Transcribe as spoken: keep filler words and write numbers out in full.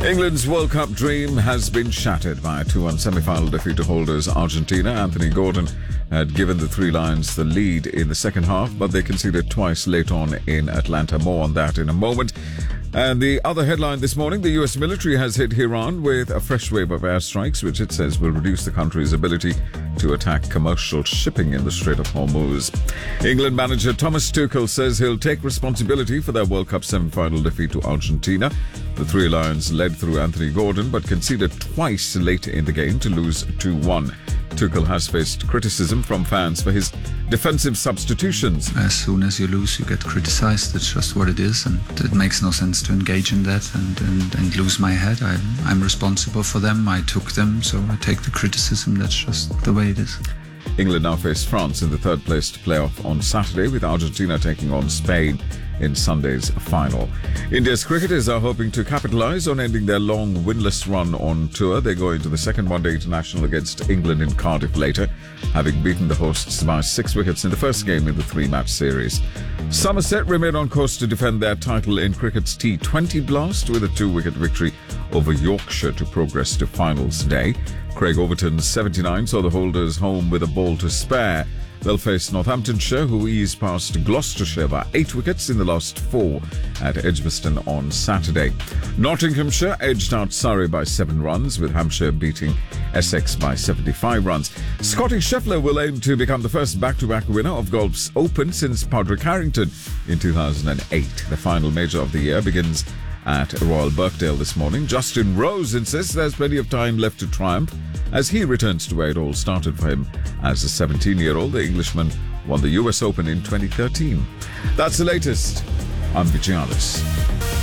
England's World Cup dream has been shattered by a two one semi-final defeat to holders Argentina. Anthony Gordon had given the Three Lions the lead in the second half, but they conceded twice late on in Atlanta. More on that in a moment. And the other headline this morning, the U S military has hit Iran with a fresh wave of airstrikes, which it says will reduce the country's ability to attack commercial shipping in the Strait of Hormuz. England manager Thomas Tuchel says he'll take responsibility for their World Cup semi-final defeat to Argentina. The Three Lions led through Anthony Gordon, but conceded twice late in the game to lose two one. Tuchel has faced criticism from fans for his defensive substitutions. As soon as you lose, you get criticized. It's just what it is, and it makes no sense to engage in that and, and, and lose my head. I, I'm responsible for them. I took them, so I take the criticism. That's just the way it is. England now face France in the third-placed playoff on Saturday, with Argentina taking on Spain in Sunday's final. India's cricketers are hoping to capitalise on ending their long winless run on tour. They go into the second one-day international against England in Cardiff later, having beaten the hosts by six wickets in the first game in the three-match series. Somerset remain on course to defend their title in cricket's T twenty Blast with a two-wicket victory over Yorkshire to progress to finals day. Craig Overton's seventy-nine saw the holders home with a ball to spare. They'll face Northamptonshire, who eased past Gloucestershire by eight wickets in the last four at Edgbaston on Saturday. Nottinghamshire edged out Surrey by seven runs, with Hampshire beating Essex by seventy-five runs. Scotty Scheffler will aim to become the first back-to-back winner of golf's Open since Padraig Harrington in two thousand eight. The final major of the year begins at Royal Birkdale this morning. Justin Rose insists there's plenty of time left to triumph as he returns to where it all started for him. As a seventeen-year-old, the Englishman won the U S Open in twenty thirteen. That's the latest. I'm Vijay Alice.